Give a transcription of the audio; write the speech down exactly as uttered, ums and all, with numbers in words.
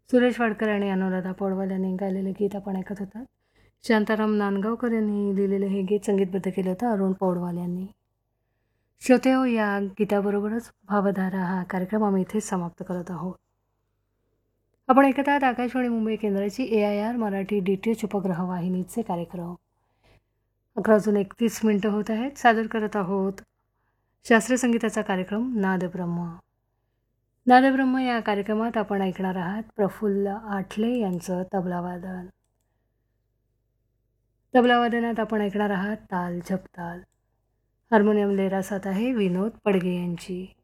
सुरेश वाडकर आणि अनुराधा पौडवाल यांनी गायलेले गीत आपण ऐकत होतात. शांताराम नांदगावकर यांनी लिहिलेलं हे गीत संगीतबद्ध केलं होतं अरुण पौडवाल यांनी. श्रोते हो, या गीताबरोबरच भावधारा हा कार्यक्रम आम्ही इथेच समाप्त करत आहोत. आपण ऐकत आहात आकाशवाणी मुंबई केंद्राची ए I R Marathi D T H उपग्रह वाहिनीचे कार्यक्रम. अकरा वाजून एकतीस मिनटं होत आहेत. सादर करत आहोत शास्त्रीय संगीताचा कार्यक्रम नादब्रह्म. नादब्रह्म या कार्यक्रमात आपण ऐकणार आहात प्रफुल्ल आठले यांचं तबलावादन. तबलावादनात आपण ऐकणार आहात ताल झपताल. हार्मोनियम लेरासात आहे विनोद पडगे यांची.